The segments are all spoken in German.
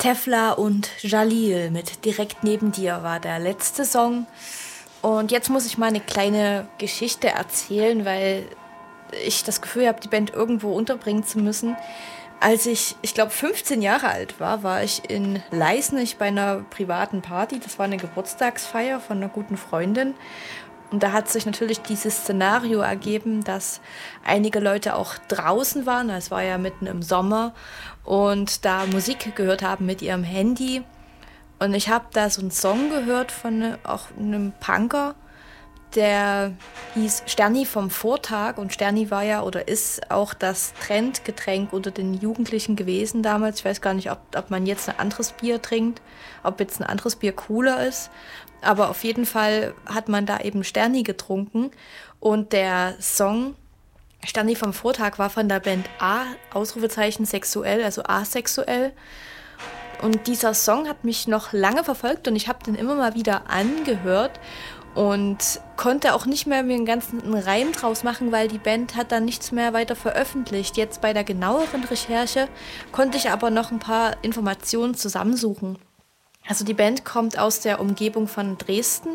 Kefla und Jalil mit Direkt neben dir war der letzte Song. Und jetzt muss ich mal eine kleine Geschichte erzählen, weil ich das Gefühl habe, die Band irgendwo unterbringen zu müssen. Als ich glaube, 15 Jahre alt war ich in Leisnig bei einer privaten Party. Das war eine Geburtstagsfeier von einer guten Freundin. Und da hat sich natürlich dieses Szenario ergeben, dass einige Leute auch draußen waren. Es war ja mitten im Sommer und da Musik gehört haben mit ihrem Handy. Und ich habe da so einen Song gehört von auch einem Punker, der hieß Sterni vom Vortag. Und Sterni war ja oder ist auch das Trendgetränk unter den Jugendlichen gewesen damals. Ich weiß gar nicht, ob man jetzt ein anderes Bier trinkt, ob jetzt ein anderes Bier cooler ist. Aber auf jeden Fall hat man da eben Sterni getrunken. Und der Song Sterni vom Vortag war von der Band A, Ausrufezeichen sexuell, also asexuell. Und dieser Song hat mich noch lange verfolgt und ich habe den immer mal wieder angehört und konnte auch nicht mehr mir einen ganzen Reim draus machen, weil die Band hat dann nichts mehr weiter veröffentlicht. Jetzt bei der genaueren Recherche konnte ich aber noch ein paar Informationen zusammensuchen. Also die Band kommt aus der Umgebung von Dresden.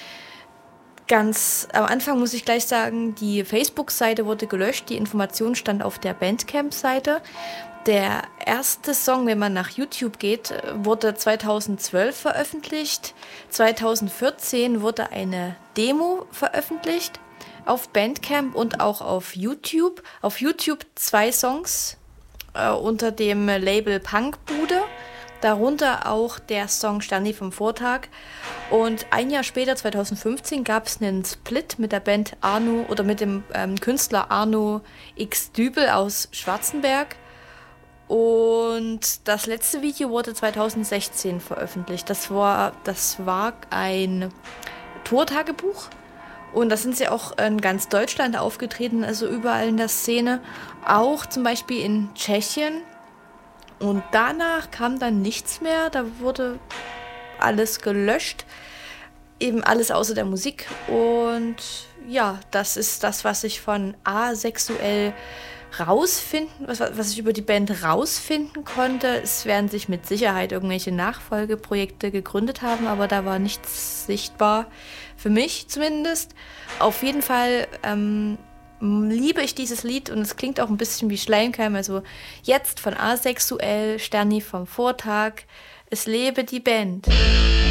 Ganz am Anfang muss ich gleich sagen, die Facebook-Seite wurde gelöscht, die Information stand auf der Bandcamp-Seite. Der erste Song, wenn man nach YouTube geht, wurde 2012 veröffentlicht. 2014 wurde eine Demo veröffentlicht auf Bandcamp und auch auf YouTube. Auf YouTube 2 Songs unter dem Label Punkbude. Darunter auch der Song Sterni vom Vortag. Und ein Jahr später, 2015, gab es einen Split mit der Band Arno oder mit dem Künstler Arno X Dübel aus Schwarzenberg. Und das letzte Video wurde 2016 veröffentlicht. Das war ein Tourtagebuch. Und da sind sie auch in ganz Deutschland aufgetreten, also überall in der Szene. Auch zum Beispiel in Tschechien. Und danach kam dann nichts mehr, da wurde alles gelöscht, eben alles außer der Musik. Und ja, das ist das, was ich von asexuell rausfinden, was ich über die Band rausfinden konnte. Es werden sich mit Sicherheit irgendwelche Nachfolgeprojekte gegründet haben, aber da war nichts sichtbar, für mich zumindest. Auf jeden Fall liebe ich dieses Lied und es klingt auch ein bisschen wie Schleimkeim, also jetzt von asexuell, Sterni vom Vortag, es lebe die Band.